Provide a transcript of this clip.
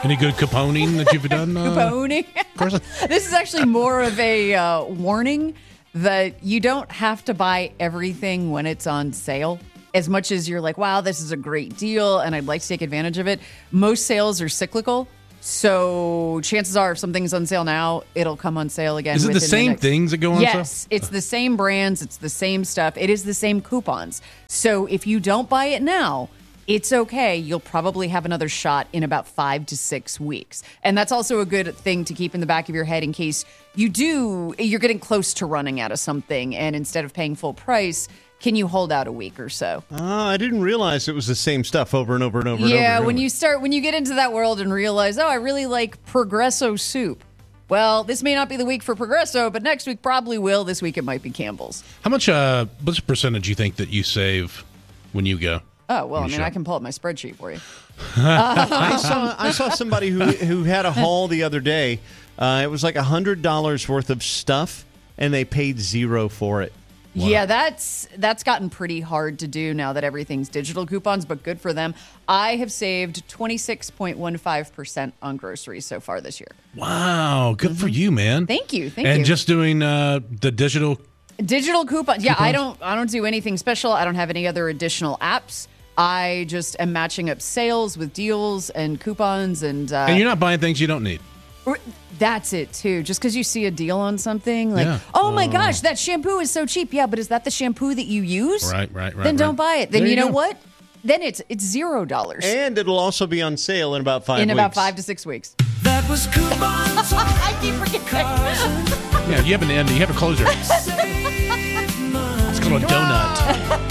Any good couponing that you've done? Couponing? Of course. This is actually more of a warning that you don't have to buy everything when it's on sale. As much as you're like, wow, this is a great deal and I'd like to take advantage of it. Most sales are cyclical. So chances are if something's on sale now, it'll come on sale again. Is it the same things that go on sale? Yes, it's the same brands. It's the same stuff. It is the same coupons. So if you don't buy it now, it's okay. You'll probably have another shot in about 5 to 6 weeks. And that's also a good thing to keep in the back of your head in case you're getting close to running out of something. And instead of paying full price, can you hold out a week or so? I didn't realize it was the same stuff over and over and over and over. Yeah, when you get into that world and realize, I really like Progresso soup. Well, this may not be the week for Progresso, but next week probably will. This week it might be Campbell's. How much, what's the percentage you think that you save when you go? Oh, well, I can pull up my spreadsheet for you. I saw somebody who had a haul the other day. It was like $100 worth of stuff, and they paid $0 for it. Wow. Yeah, that's gotten pretty hard to do now that everything's digital coupons, but good for them. I have saved 26.15% on groceries so far this year. Wow, good for you, man. Thank you. And just doing the digital coupons. Yeah, I don't do anything special. I don't have any other additional apps. I just am matching up sales with deals and coupons and you're not buying things you don't need. That's it, too. Just because you see a deal on something, like, oh, my gosh, that shampoo is so cheap. Yeah, but is that the shampoo that you use? Right. Then don't buy it. Then you know what? Then it's $0. And it'll also be on sale in about 5 weeks. In about 5 to 6 weeks. That was coupons. I keep forgetting. Yeah, you have a closer. It's called a donut.